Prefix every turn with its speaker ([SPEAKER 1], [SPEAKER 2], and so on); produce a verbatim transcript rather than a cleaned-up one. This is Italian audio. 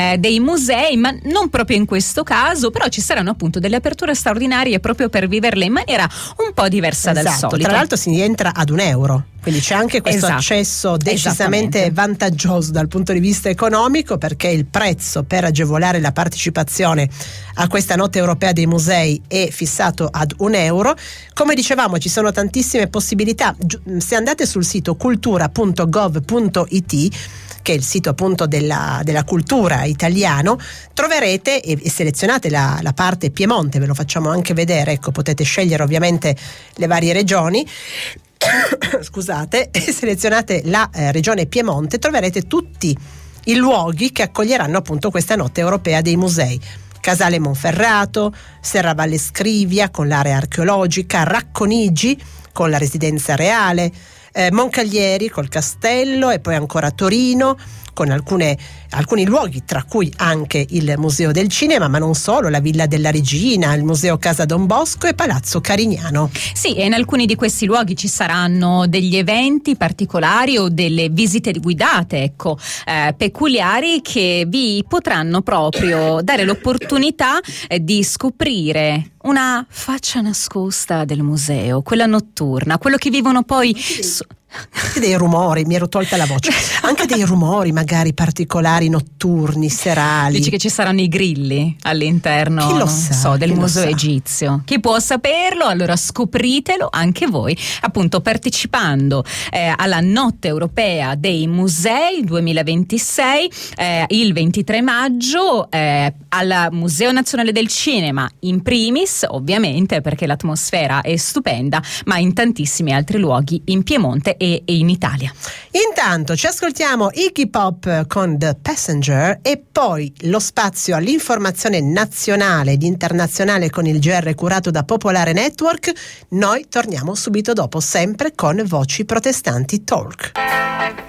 [SPEAKER 1] eh, dei musei, ma non proprio in questo caso, però ci saranno appunto delle aperture straordinarie proprio per viverle in maniera un po' diversa
[SPEAKER 2] esatto,
[SPEAKER 1] dal solito.
[SPEAKER 2] Tra l'altro si rientra ad un euro, quindi c'è anche questo
[SPEAKER 1] esatto.
[SPEAKER 2] accesso decisamente vantaggioso dal punto di vista economico, perché il prezzo per agevolare la partecipazione a questa notte europea dei musei è fissato ad un euro. Come dicevamo, ci sono tantissime possibilità. Se andate sul sito cultura punto gov punto it, che è il sito appunto della, della cultura italiano, troverete e, e selezionate la, la parte Piemonte, ve lo facciamo anche vedere, ecco, potete scegliere ovviamente le varie regioni. Scusate, e selezionate la eh, regione Piemonte, troverete tutti i luoghi che accoglieranno appunto questa notte europea dei musei. Casale Monferrato, Serravalle Scrivia con l'area archeologica, Racconigi con la residenza reale, eh, Moncaglieri col castello e poi ancora Torino con alcune, alcuni luoghi, tra cui anche il Museo del Cinema, ma non solo, la Villa della Regina, il Museo Casa Don Bosco e Palazzo Carignano.
[SPEAKER 1] Sì, e in alcuni di questi luoghi ci saranno degli eventi particolari o delle visite guidate, ecco, eh, peculiari, che vi potranno proprio dare l'opportunità eh, di scoprire una faccia nascosta del museo, quella notturna, quello che vivono poi su-
[SPEAKER 2] anche dei rumori, mi ero tolta la voce, anche dei rumori magari particolari notturni, serali.
[SPEAKER 1] Dici che ci saranno i grilli all'interno,
[SPEAKER 2] chi lo
[SPEAKER 1] non
[SPEAKER 2] sa,
[SPEAKER 1] so, del
[SPEAKER 2] chi
[SPEAKER 1] museo
[SPEAKER 2] lo sa.
[SPEAKER 1] egizio? Chi può saperlo? Allora scopritelo anche voi, appunto partecipando eh, alla notte europea dei musei duemilaventisei eh, il ventitré maggio eh, al Museo Nazionale del Cinema in primis, ovviamente, perché l'atmosfera è stupenda, ma in tantissimi altri luoghi in Piemonte e, e in Italia.
[SPEAKER 2] Intanto ci ascoltiamo Iggy Pop con The Passenger e poi lo spazio all'informazione nazionale ed internazionale con il G R curato da Popolare Network. Noi torniamo subito dopo, sempre con Voci Protestanti Talk.